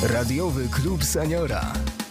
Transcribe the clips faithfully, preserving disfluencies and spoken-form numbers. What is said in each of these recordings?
Radiowy Klub Seniora.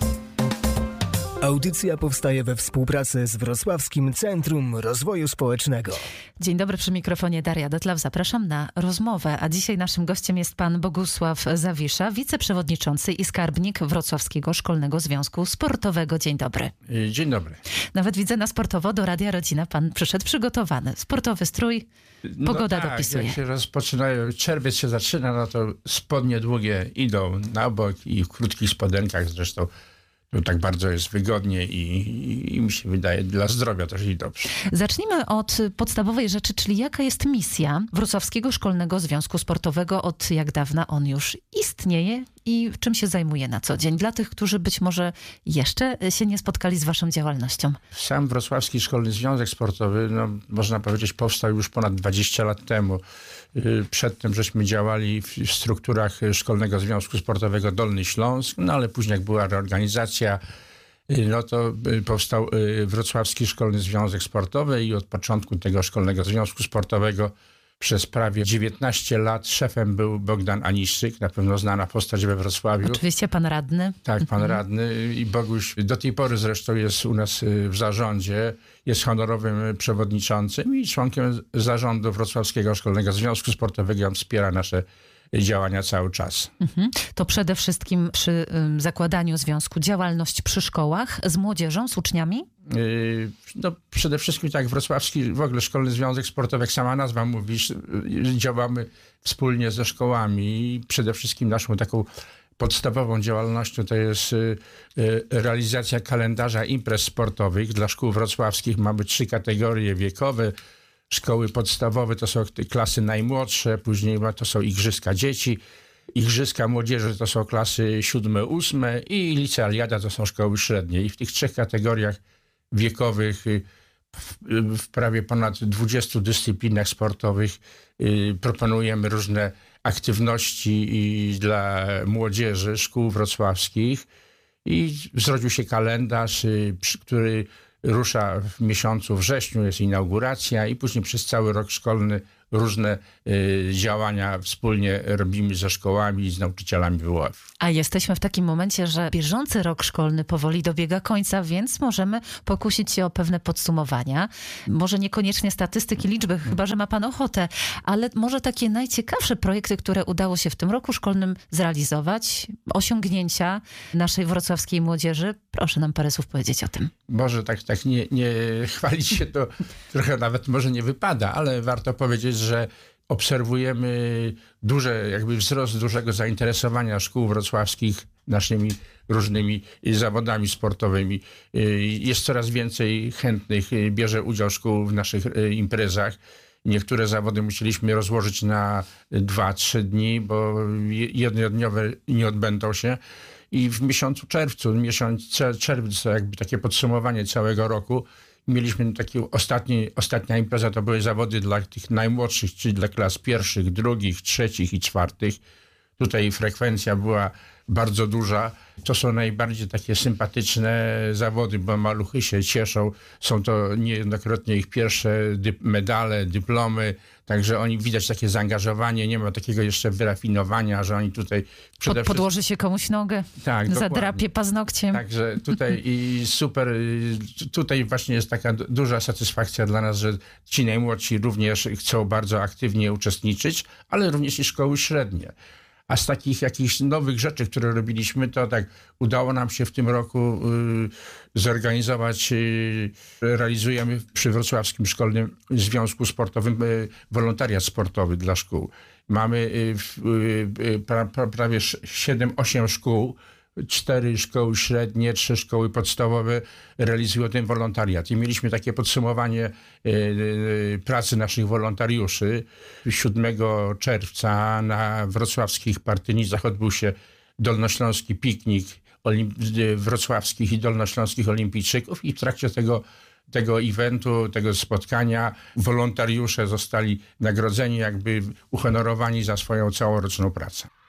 Audycja powstaje we współpracy z Wrocławskim Centrum Rozwoju Społecznego. Dzień dobry, przy mikrofonie Daria Detlaw. Zapraszam na rozmowę. A dzisiaj naszym gościem jest pan Bogusław Zawisza, wiceprzewodniczący i skarbnik Wrocławskiego Szkolnego Związku Sportowego. Dzień dobry. Dzień dobry. Nawet widzę na sportowo do Radia Rodzina pan przyszedł przygotowany. Sportowy strój, pogoda no tak, dopisuje. Jak się rozpoczynają, czerwiec się zaczyna, no to spodnie długie idą na bok i w krótkich spodenkach zresztą. To tak bardzo jest wygodnie i, i, i mi się wydaje dla zdrowia też i dobrze. Zacznijmy od podstawowej rzeczy, czyli jaka jest misja Wrocławskiego Szkolnego Związku Sportowego, od jak dawna on już istnieje i czym się zajmuje na co dzień? Dla tych, którzy być może jeszcze się nie spotkali z waszą działalnością. Sam Wrocławski Szkolny Związek Sportowy, no, można powiedzieć, powstał już ponad dwadzieścia lat temu. Przedtem żeśmy działali w strukturach Szkolnego Związku Sportowego Dolny Śląsk, no ale później jak była reorganizacja, no to powstał Wrocławski Szkolny Związek Sportowy i od początku tego Szkolnego Związku Sportowego przez prawie dziewiętnaście lat szefem był Bogdan Aniszczyk, na pewno znana postać we Wrocławiu. Oczywiście pan radny. Tak, pan radny i Boguś do tej pory zresztą jest u nas w zarządzie, jest honorowym przewodniczącym i członkiem zarządu Wrocławskiego Szkolnego Związku Sportowego. On wspiera nasze działania cały czas. Mhm. To przede wszystkim przy um, zakładaniu związku działalność przy szkołach z młodzieżą, z uczniami? Yy, no przede wszystkim tak, Wrocławski w ogóle Szkolny Związek Sportowy, jak sama nazwa mówi, działamy wspólnie ze szkołami i przede wszystkim naszą taką podstawową działalnością to jest y, y, realizacja kalendarza imprez sportowych dla szkół wrocławskich. Mamy trzy kategorie wiekowe. Szkoły podstawowe to są klasy najmłodsze, później to są igrzyska dzieci, igrzyska młodzieży to są klasy siódme, ósme i licealiada to są szkoły średnie. I w tych trzech kategoriach wiekowych w, w prawie ponad dwudziestu dyscyplinach sportowych y, proponujemy różne aktywności i dla młodzieży szkół wrocławskich i zrodził się kalendarz, y, przy, który rusza w miesiącu wrześniu, jest inauguracja i później przez cały rok szkolny różne y, działania wspólnie robimy ze szkołami i z nauczycielami W W F. A jesteśmy w takim momencie, że bieżący rok szkolny powoli dobiega końca, więc możemy pokusić się o pewne podsumowania. Może niekoniecznie statystyki, liczby, chyba że ma pan ochotę, ale może takie najciekawsze projekty, które udało się w tym roku szkolnym zrealizować, osiągnięcia naszej wrocławskiej młodzieży. Proszę nam parę słów powiedzieć o tym. Może tak, tak nie, nie chwalić się to trochę nawet może nie wypada, ale warto powiedzieć, że obserwujemy duże, jakby wzrost dużego zainteresowania szkół wrocławskich naszymi różnymi zawodami sportowymi. Jest coraz więcej chętnych, bierze udział szkół w naszych imprezach. Niektóre zawody musieliśmy rozłożyć na dwa, trzy dni, bo jednodniowe nie odbędą się. I w miesiącu czerwcu, miesiąc czerwiec to jakby takie podsumowanie całego roku, mieliśmy taki ostatni, ostatnia impreza, to były zawody dla tych najmłodszych, czyli dla klas pierwszych, drugich, trzecich i czwartych. Tutaj frekwencja była bardzo duża. To są najbardziej takie sympatyczne zawody, bo maluchy się cieszą. Są to niejednokrotnie ich pierwsze dy- medale, dyplomy, także oni widać takie zaangażowanie, nie ma takiego jeszcze wyrafinowania, że oni tutaj przede Pod, podłoży wszystkim... się komuś nogę, tak, zadrapie paznokciem. Także tutaj i super, tutaj właśnie jest taka duża satysfakcja dla nas, że ci najmłodsi również chcą bardzo aktywnie uczestniczyć, ale również i szkoły średnie. A z takich jakichś nowych rzeczy, które robiliśmy, to tak udało nam się w tym roku y, zorganizować, y, realizujemy przy Wrocławskim Szkolnym Związku Sportowym y, wolontariat sportowy dla szkół. Mamy y, y, pra, pra, prawie siedem osiem szkół, cztery szkoły średnie, trzy szkoły podstawowe realizują ten wolontariat. I mieliśmy takie podsumowanie y, y, pracy naszych wolontariuszy. siódmego czerwca na wrocławskich Partynicach odbył się dolnośląski piknik olimp- wrocławskich i dolnośląskich olimpijczyków i w trakcie tego tego eventu, tego spotkania wolontariusze zostali nagrodzeni, jakby uhonorowani za swoją całoroczną pracę.